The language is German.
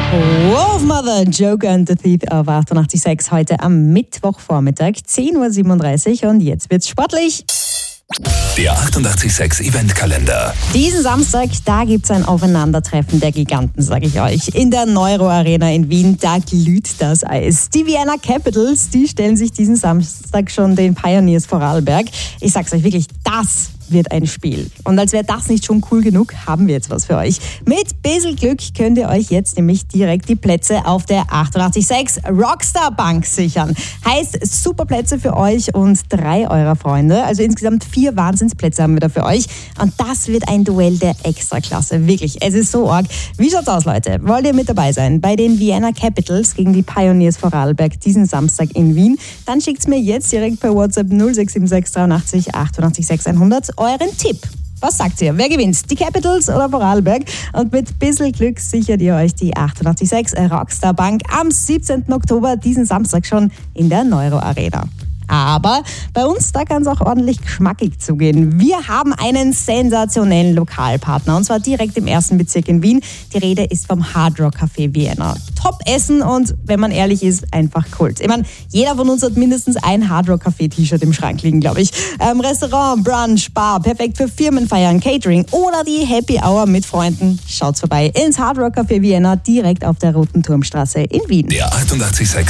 Wolfmother, Joker and the Thief auf 88.6 heute am Mittwochvormittag, 10.37 Uhr und jetzt wird's sportlich. Der 88.6 Eventkalender. Diesen Samstag, da gibt's ein Aufeinandertreffen der Giganten, sage ich euch. In der Neuro Arena in Wien, da glüht das Eis. Die Vienna Capitals, die stellen sich diesen Samstag schon den Pioneers Vorarlberg. Ich sag's euch wirklich, das wird ein Spiel. Und als wäre das nicht schon cool genug, haben wir jetzt was für euch. Mit bisschen Glück könnt ihr euch jetzt nämlich direkt die Plätze auf der 88.6 Rockstar Bank sichern. Heißt, super Plätze für euch und 3 eurer Freunde. Also insgesamt 4 Wahnsinnsplätze haben wir da für euch. Und das wird ein Duell der Extraklasse. Wirklich, es ist so arg. Wie schaut's aus, Leute? Wollt ihr mit dabei sein bei den Vienna Capitals gegen die Pioneers Vorarlberg diesen Samstag in Wien? Dann schickt's mir jetzt direkt per WhatsApp 0676 83 88 600 euren Tipp. Was sagt ihr? Wer gewinnt? Die Capitals oder Vorarlberg? Und mit bisschen Glück sichert ihr euch die 88.6 Rockstar Bank am 17. Oktober, diesen Samstag schon in der Neuro Arena. Aber bei uns, da kann es auch ordentlich geschmackig zugehen. Wir haben einen sensationellen Lokalpartner und zwar direkt im 1. Bezirk in Wien. Die Rede ist vom Hard Rock Café Vienna. Top Essen und, wenn man ehrlich ist, einfach Kult. Ich meine, jeder von uns hat mindestens ein Hard Rock Café T-Shirt im Schrank liegen, glaube ich. Restaurant, Brunch, Bar, perfekt für Firmenfeiern, Catering oder die Happy Hour mit Freunden. Schaut's vorbei ins Hard Rock Café Vienna direkt auf der Roten Turmstraße in Wien. Der 88.6